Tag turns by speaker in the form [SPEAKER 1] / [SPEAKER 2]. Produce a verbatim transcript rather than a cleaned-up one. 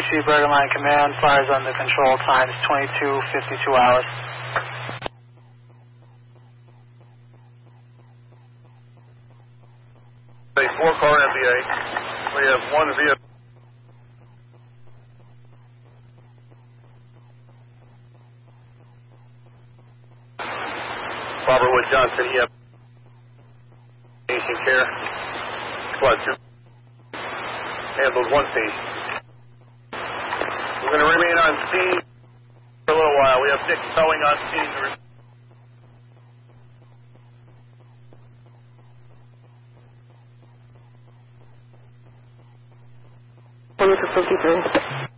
[SPEAKER 1] C Bergen Line Command, fires under control, times twenty-two fifty-two hours.
[SPEAKER 2] A four-car M B A. We have one vehicle. Robert Wood Johnson, E M patient care. Squad two. Handled one patient. We're going to remain on scene for a little while. We have Nick towing on scene.
[SPEAKER 3] twenty-two fifty-three.